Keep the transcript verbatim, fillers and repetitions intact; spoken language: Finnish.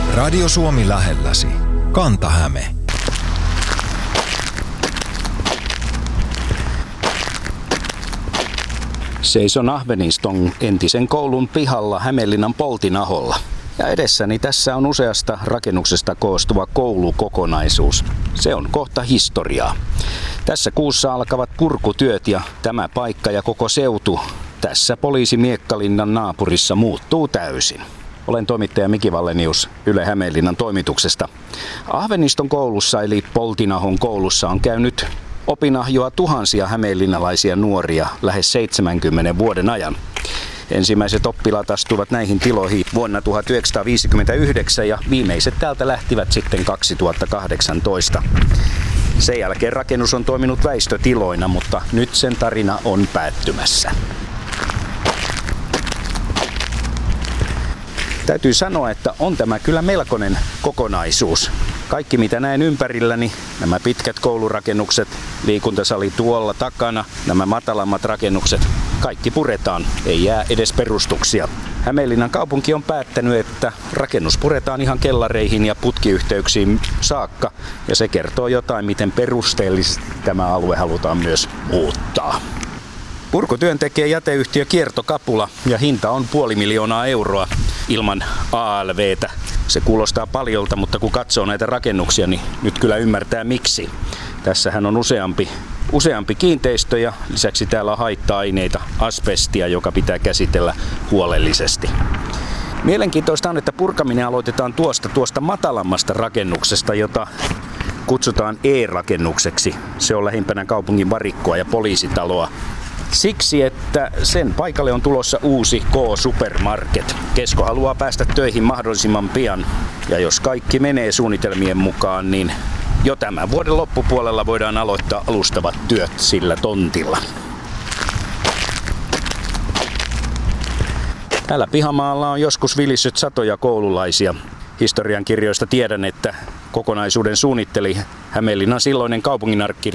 Radio Suomi lähelläsi. Kanta-Häme. Seison Ahveniston entisen koulun pihalla Hämeenlinnan Poltinaholla. Ja edessäni tässä on useasta rakennuksesta koostuva koulukokonaisuus. Se on kohta historiaa. Tässä kuussa alkavat purkutyöt ja tämä paikka ja koko seutu tässä poliisimiekkalinnan naapurissa muuttuu täysin. Olen toimittaja Miki Vallenius Yle Hämeenlinnan toimituksesta. Ahveniston koulussa eli Poltinahon koulussa on käynyt opinahjoa tuhansia hämeenlinnalaisia nuoria lähes seitsemänkymmenen vuoden ajan. Ensimmäiset oppilaat astuivat näihin tiloihin vuonna tuhatyhdeksänsataaviisikymmentäyhdeksän ja viimeiset täältä lähtivät sitten kaksituhattakahdeksantoista. Sen jälkeen rakennus on toiminut väistötiloina, mutta nyt sen tarina on päättymässä. Täytyy sanoa, että on tämä kyllä melkoinen kokonaisuus. Kaikki mitä näen ympärilläni, nämä pitkät koulurakennukset, liikuntasali tuolla takana, nämä matalammat rakennukset, kaikki puretaan, ei jää edes perustuksia. Hämeenlinnan kaupunki on päättänyt, että rakennus puretaan ihan kellareihin ja putkiyhteyksiin saakka, ja se kertoo jotain, miten perusteellisesti tämä alue halutaan myös muuttaa. Purkutyön tekee jäteyhtiö Kiertokapula ja hinta on puoli miljoonaa euroa ilman A L V:tä. Se kuulostaa paljolta, mutta kun katsoo näitä rakennuksia, niin nyt kyllä ymmärtää miksi. Tässähän on useampi, useampi kiinteistö ja lisäksi täällä on haitta-aineita, asbestia, joka pitää käsitellä huolellisesti. Mielenkiintoista on, että purkaminen aloitetaan tuosta, tuosta matalammasta rakennuksesta, jota kutsutaan E-rakennukseksi. Se on lähimpänä kaupungin varikkoa ja poliisitaloa. Siksi, että sen paikalle on tulossa uusi K-supermarket. Kesko haluaa päästä töihin mahdollisimman pian. Ja jos kaikki menee suunnitelmien mukaan, niin jo tämän vuoden loppupuolella voidaan aloittaa alustavat työt sillä tontilla. Täällä pihamaalla on joskus vilissyt satoja koululaisia. Historiankirjoista tiedän, että kokonaisuuden suunnitteli Hämeenlinnan silloinen kaupunginarkkitehti